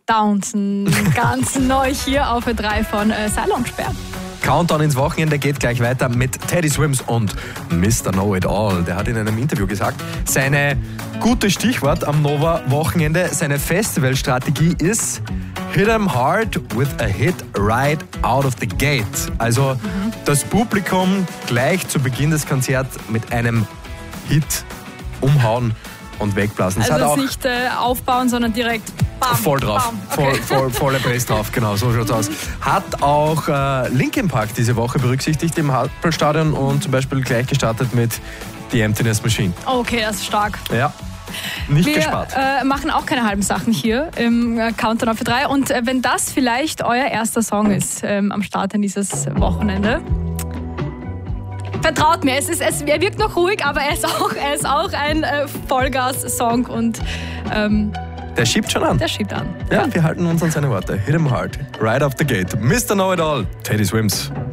Downton, ganz neu hier auf Ö3 von Salonsperr. Countdown ins Wochenende geht gleich weiter mit Teddy Swims und Mr. Know-It-All. Der hat in einem Interview gesagt, seine gute Stichwort am Nova-Wochenende, seine Festivalstrategie ist Hit 'em hard with a hit right out of the gate. Also das Publikum gleich zu Beginn des Konzerts mit einem Hit umhauen und wegblasen. Also das nicht aufbauen, sondern direkt bam, voll drauf, bam. Okay. volle Bass drauf, genau, so schaut's aus. Hat auch Linkin Park diese Woche berücksichtigt im Hauptstadion und zum Beispiel gleich gestartet mit The Emptiness Machine. Okay, das ist stark. Ja, nicht gespart. Wir machen auch keine halben Sachen hier im Countdown auf Ö3 und wenn das vielleicht euer erster Song ist am Start in dieses Wochenende, vertraut mir, er wirkt noch ruhig, aber er ist auch ein Vollgas-Song und der schiebt schon an. Der schiebt an. Ja, wir halten uns an seine Worte. Hit 'em hard, right off the gate. Mr. Know-It-All, Teddy Swims.